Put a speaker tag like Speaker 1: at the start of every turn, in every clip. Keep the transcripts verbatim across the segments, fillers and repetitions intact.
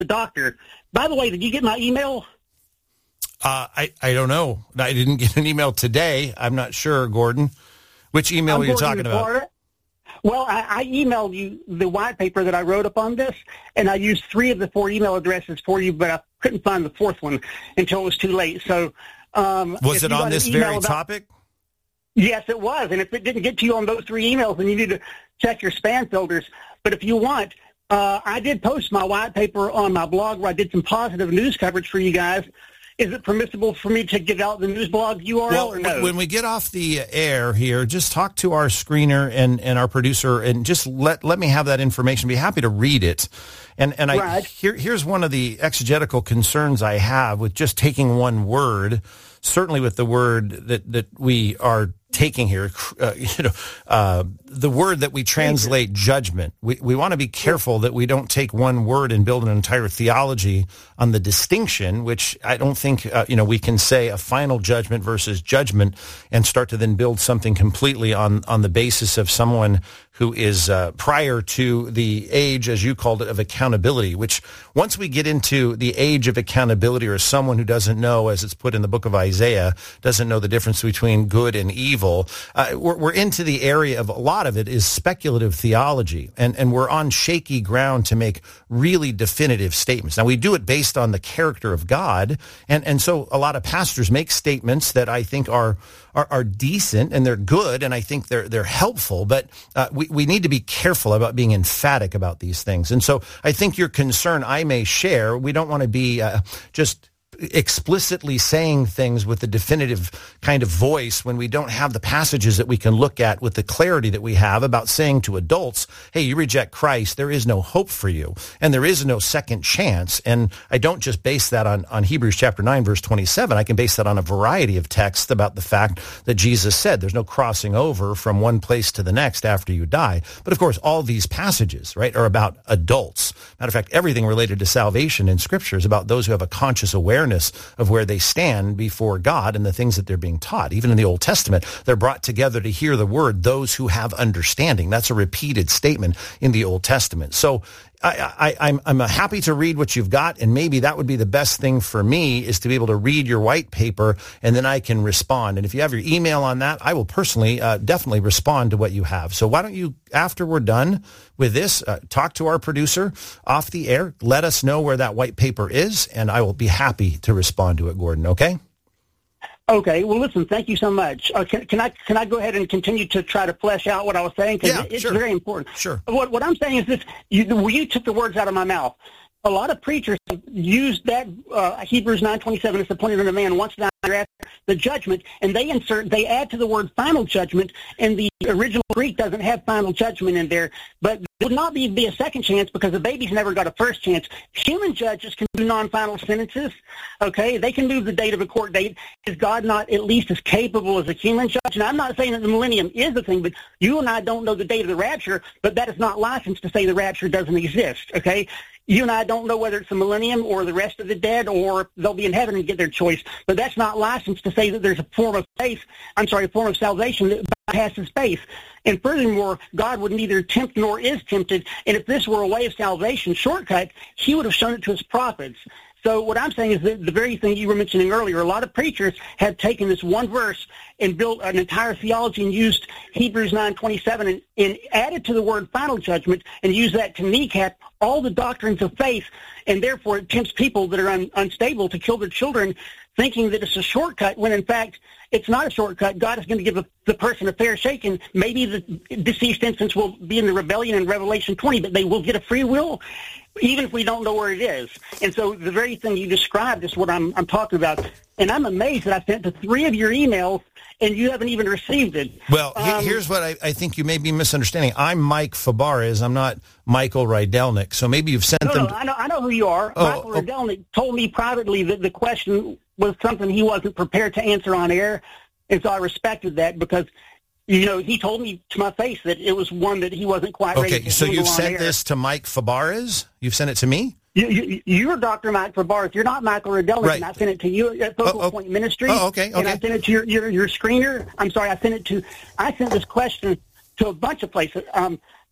Speaker 1: the doctor. By the way, did you get my email?
Speaker 2: Uh, I, I don't know. I didn't get an email today. I'm not sure, Gordon. Which email
Speaker 1: I'm
Speaker 2: are you
Speaker 1: Gordon
Speaker 2: talking about?
Speaker 1: Florida. Well, I, I emailed you the white paper that I wrote up on this, and I used three of the four email addresses for you, but I couldn't find the fourth one until it was too late. So, um,
Speaker 2: was it on this very about, topic?
Speaker 1: Yes, it was. And if it didn't get to you on those three emails, then you need to check your spam filters. But if you want, uh, I did post my white paper on my blog where I did some positive news coverage for you guys. Is it permissible for me to give out the news blog U R L
Speaker 2: well,
Speaker 1: or no?
Speaker 2: When we get off the air here, just talk to our screener and, and our producer and just let let me have that information. Be happy to read it. And and I
Speaker 1: right.
Speaker 2: here here's one of the exegetical concerns I have with just taking one word, certainly with the word that, that we are taking here, uh, you know, uh, the word that we translate judgment. We we want to be careful that we don't take one word and build an entire theology on the distinction, which I don't think, uh, you know, we can say a final judgment versus judgment and start to then build something completely on, on the basis of someone who is uh, prior to the age, as you called it, of accountability, which once we get into the age of accountability or someone who doesn't know, as it's put in the book of Isaiah, doesn't know the difference between good and evil, uh, we're, we're into the area of a lot of it is speculative theology, and, and we're on shaky ground to make really definitive statements. Now, we do it based on the character of God, and, and so a lot of pastors make statements that I think are Are, are decent and they're good, and I think they're they're helpful, but uh, we, we need to be careful about being emphatic about these things. And so I think your concern I may share. We don't want to be uh, just explicitly saying things with the definitive kind of voice when we don't have the passages that we can look at with the clarity that we have about saying to adults, hey, you reject Christ, there is no hope for you, and there is no second chance. And I don't just base that on, on Hebrews chapter nine, verse twenty-seven. I can base that on a variety of texts about the fact that Jesus said there's no crossing over from one place to the next after you die. But of course, all these passages, right, are about adults. Matter of fact, everything related to salvation in Scripture is about those who have a conscious awareness of where they stand before God and the things that they're being taught. Even in the Old Testament, they're brought together to hear the word, those who have understanding. That's a repeated statement in the Old Testament. So I, I, I'm, I'm happy to read what you've got, and maybe that would be the best thing for me is to be able to read your white paper, and then I can respond. And if you have your email on that, I will personally uh, definitely respond to what you have. So why don't you, after we're done with this, uh, talk to our producer off the air, let us know where that white paper is, and I will be happy to respond to it, Gordon, okay?
Speaker 1: Okay. Well, listen, thank you so much. Uh, can, can I can I go ahead and continue to try to flesh out what I was saying? Because
Speaker 2: yeah,
Speaker 1: it's
Speaker 2: sure.
Speaker 1: very important.
Speaker 2: Sure.
Speaker 1: What, what I'm saying is this. You, you took the words out of my mouth. A lot of preachers have used that uh, Hebrews nine twenty-seven, it's appointed unto man once after the judgment, and they insert, they add to the word final judgment, and the original Greek doesn't have final judgment in there, but there would not be, be a second chance because the baby's never got a first chance. Human judges can do non-final sentences, okay? They can move the date of a court date. Is God not at least as capable as a human judge? And I'm not saying that the millennium is the thing, but you and I don't know the date of the rapture, but that is not licensed to say the rapture doesn't exist, okay? You and I don't know whether it's the millennium or the rest of the dead or they'll be in heaven and get their choice. But that's not licensed to say that there's a form of faith, I'm sorry, a form of salvation that bypasses faith. And furthermore, God would neither tempt nor is tempted. And if this were a way of salvation shortcut, he would have shown it to his prophets. So what I'm saying is that the very thing you were mentioning earlier, a lot of preachers have taken this one verse and built an entire theology and used Hebrews nine twenty-seven and, and added to the word final judgment and used that to kneecap all the doctrines of faith, and therefore it tempts people that are un, unstable to kill their children, thinking that it's a shortcut, when in fact it's not a shortcut. God is going to give a, the person a fair shake, and maybe the deceased instance will be in the rebellion in Revelation twenty, but they will get a free will, even if we don't know where it is. And so the very thing you described is what I'm, I'm talking about. And I'm amazed that I sent to three of your emails, and you haven't even received it.
Speaker 2: Well,
Speaker 1: um,
Speaker 2: here's what I, I think you may be misunderstanding. I'm Mike Fabarez. I'm not Michael Rydelnik. So maybe you've sent
Speaker 1: no,
Speaker 2: them.
Speaker 1: No, I know, I know who you are.
Speaker 2: Oh,
Speaker 1: Michael
Speaker 2: oh.
Speaker 1: Rydelnik told me privately that the question was something he wasn't prepared to answer on air, and so I respected that because, you know, he told me to my face that it was one that he wasn't quite
Speaker 2: okay,
Speaker 1: ready to
Speaker 2: so
Speaker 1: handle
Speaker 2: you've
Speaker 1: on
Speaker 2: sent
Speaker 1: air.
Speaker 2: this to Mike Fabarez? You've sent it to me?
Speaker 1: You, you, you're Doctor Mike Fabarez. You're not Michael Rydelnik,
Speaker 2: right.
Speaker 1: and I sent it to you at Focal
Speaker 2: oh, oh.
Speaker 1: Point Ministry.
Speaker 2: Oh, okay, okay.
Speaker 1: And I sent it to your, your, your screener. I'm sorry, I sent it to, I sent this question to a bunch of places. Um,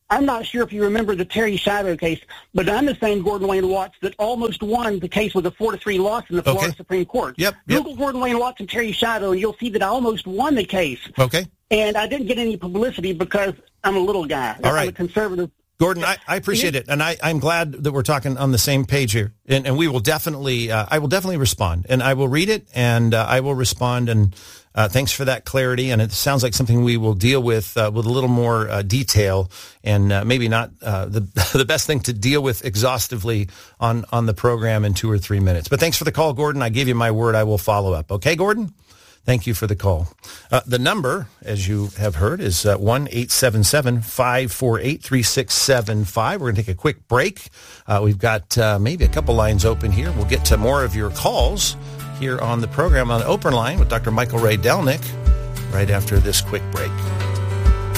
Speaker 1: I'm not sure if you remember the Terry Shadow case, but I'm the same Gordon Wayne Watts that almost won the case with a four to three loss in the Florida
Speaker 2: okay.
Speaker 1: Supreme Court.
Speaker 2: Yep,
Speaker 1: Google
Speaker 2: yep.
Speaker 1: Gordon Wayne Watts and Terry Shadow, and you'll see that I almost won the case.
Speaker 2: Okay.
Speaker 1: And I didn't get any publicity because I'm a little guy.
Speaker 2: All right.
Speaker 1: I'm a conservative.
Speaker 2: Gordon, I, I appreciate it, and I, I'm glad that we're talking on the same page here. And, and we will definitely, uh, I will definitely respond, and I will read it, and uh, I will respond. And uh, thanks for that clarity. And it sounds like something we will deal with uh, with a little more uh, detail, and uh, maybe not uh, the the best thing to deal with exhaustively on on the program in two or three minutes. But thanks for the call, Gordon. I gave you my word. I will follow up. Okay, Gordon? Thank you for the call. Uh, the number, as you have heard, is uh, one eight seven seven, five four eight, three six seven five. We're going to take a quick break. Uh, we've got uh, maybe a couple lines open here. We'll get to more of your calls here on the program on the open line with Doctor Michael Ray Delnick right after this quick break.